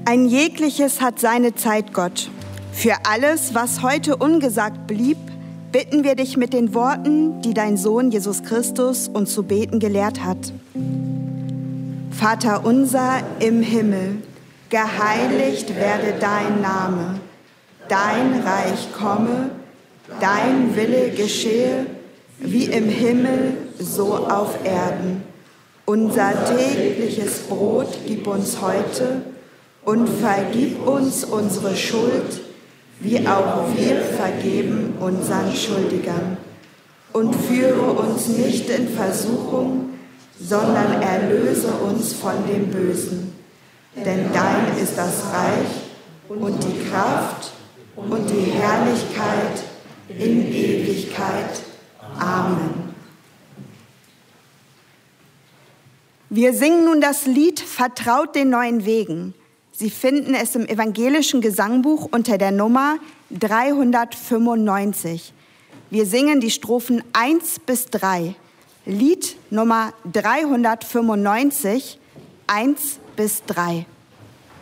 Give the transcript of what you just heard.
Ein jegliches hat seine Zeit, Gott. Für alles, was heute ungesagt blieb, bitten wir dich mit den Worten, die dein Sohn Jesus Christus uns zu beten gelehrt hat. Vater unser im Himmel, geheiligt werde dein Name. Dein Reich komme, dein Wille geschehe, wie im Himmel, so auf Erden. Unser tägliches Brot gib uns heute und vergib uns unsere Schuld, wie auch wir vergeben unseren Schuldigern. Und führe uns nicht in Versuchung, sondern erlöse uns von dem Bösen. Denn dein ist das Reich und die Kraft und die Herrlichkeit in Ewigkeit. Amen. Wir singen nun das Lied Vertraut den neuen Wegen. Sie finden es im evangelischen Gesangbuch unter der Nummer 395. Wir singen die Strophen 1 bis 3. Lied Nummer 395, 1 bis 3.